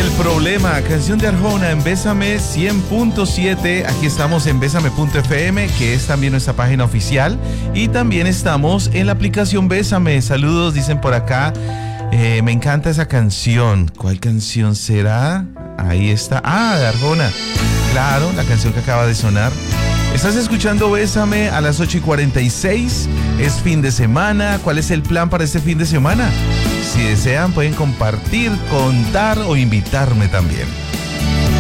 El problema, canción de Arjona en Bésame 100.7. Aquí estamos en Bésame.fm, que es también nuestra página oficial. Y también estamos en la aplicación Bésame. Saludos, dicen por acá. Me encanta esa canción. ¿Cuál canción será? Ahí está. Ah, de Arjona. Claro, la canción que acaba de sonar. Estás escuchando Bésame a las 8:46. Es fin de semana. ¿Cuál es el plan para este fin de semana? Si desean, pueden compartir, contar o invitarme también.